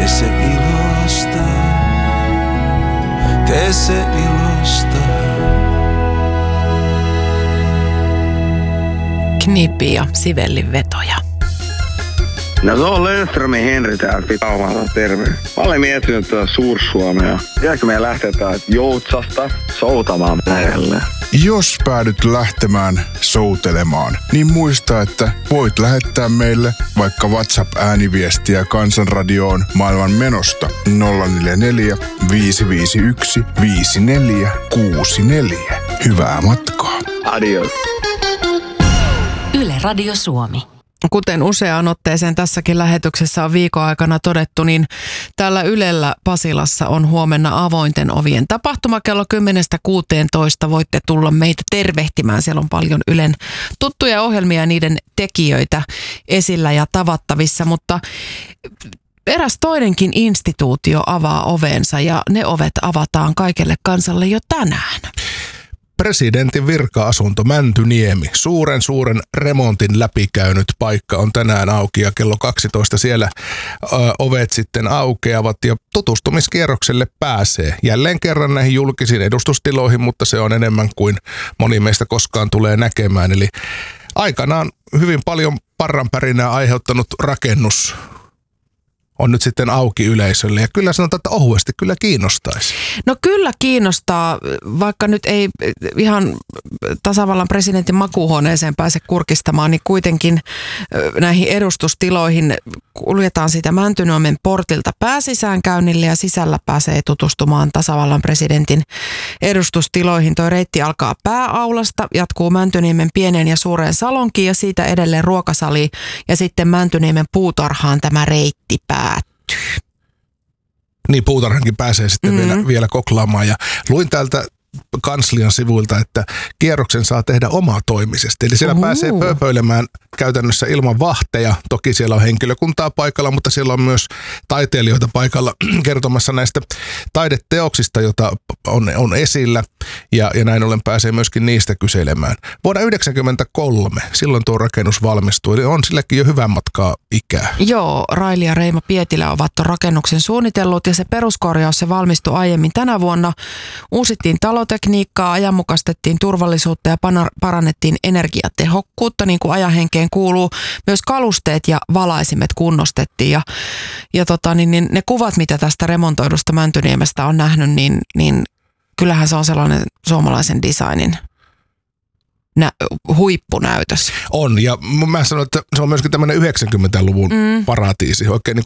Tee se ilosta, tee se ilosta. Knippi ja Sivellin vetoja. No se on Löfströmin Henri täältä Pitaumalta, terve. Mä olen miettinyt tuota Suur-Suomea. Jääkö meidän lähteä täältä Joutsasta soutamaan lähelle? Jos päädyt lähtemään soutelemaan, niin muista, että voit lähettää meille vaikka WhatsApp-ääniviestiä Kansanradioon maailman menosta 044 551 5464. Hyvää matkaa. Adios. Yle Radio Suomi. Kuten useaan otteeseen tässäkin lähetyksessä on viikon aikana todettu, niin täällä Ylellä Pasilassa on huomenna avointen ovien tapahtuma kello 10-16. Voitte tulla meitä tervehtimään. Siellä on paljon Ylen tuttuja ohjelmia ja niiden tekijöitä esillä ja tavattavissa, mutta eräs toinenkin instituutio avaa ovensa ja ne ovet avataan kaikelle kansalle jo tänään. Presidentin virka-asunto Mäntyniemi, suuren remontin läpikäynyt paikka on tänään auki ja kello 12 siellä ovet sitten aukeavat ja tutustumiskierrokselle pääsee. Jälleen kerran näihin julkisiin edustustiloihin, mutta se on enemmän kuin moni meistä koskaan tulee näkemään. Eli aikanaan hyvin paljon parranpärinää aiheuttanut rakennus on nyt sitten auki yleisölle ja kyllä sanotaan, että ohuesti kyllä kiinnostaisi. No kyllä kiinnostaa, vaikka nyt ei ihan tasavallan presidentin makuuhuoneeseen pääse kurkistamaan, niin kuitenkin näihin edustustiloihin kuljetaan siitä Mäntyniemen portilta pääsisäänkäynnille ja sisällä pääsee tutustumaan tasavallan presidentin edustustiloihin. Tuo reitti alkaa pääaulasta, jatkuu Mäntyniemen pieneen ja suureen salonkiin ja siitä edelleen ruokasaliin ja sitten Mäntyniemen puutarhaan tämä reitti päättyy. Niin puutarhankin pääsee sitten vielä koklaamaan ja luin täältä kanslian sivuilta, että kierroksen saa tehdä omatoimisesti. Eli siellä pääsee pööpöilemään käytännössä ilman vahteja. Toki siellä on henkilökuntaa paikalla, mutta siellä on myös taiteilijoita paikalla kertomassa näistä taideteoksista, joita on esillä. Ja näin ollen pääsee myöskin niistä kyselemään. Vuonna 1993, silloin tuo rakennus valmistui, eli on silläkin jo hyvän matkaa ikää. Joo, Raili ja Reima Pietilä ovat tuon rakennuksen suunnitellut ja se peruskorjaus se valmistui aiemmin tänä vuonna. Uusittiin talotekniikkaa, ajanmukaistettiin turvallisuutta ja parannettiin energiatehokkuutta, niin kuin ajanhenkeen kuuluu. Myös kalusteet ja valaisimet kunnostettiin ja niin ne kuvat, mitä tästä remontoidusta Mäntyniemestä on nähnyt, niin kyllähän se on sellainen suomalaisen designin huippunäytös. On, ja mä sanon, että se on myöskin tämmöinen 90-luvun paratiisi, oikein niin